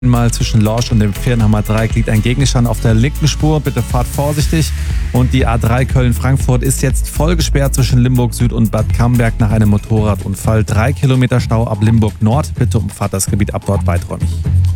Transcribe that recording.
Mal zwischen Lorsch und dem Pfirnhammer Dreieck liegt ein Gegenstand auf der linken Spur. Bitte fahrt vorsichtig. Und die A3 Köln-Frankfurt ist jetzt voll gesperrt zwischen Limburg Süd und Bad Camberg nach einem Motorradunfall. 3 Kilometer Stau ab Limburg Nord. Bitte umfahrt das Gebiet ab dort weiträumig.